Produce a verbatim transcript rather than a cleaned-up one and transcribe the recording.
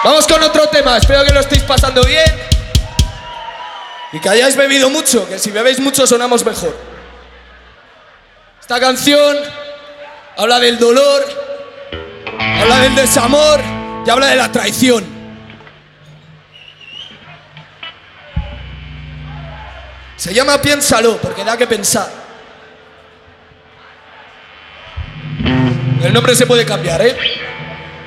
Vamos con otro tema, espero que lo estéis pasando bien y que hayáis bebido mucho, que si bebéis mucho sonamos mejor. Esta canción habla del dolor, habla del desamor y habla de la traición. Se llama Piénsalo, porque da que pensar. El nombre se puede cambiar, ¿eh?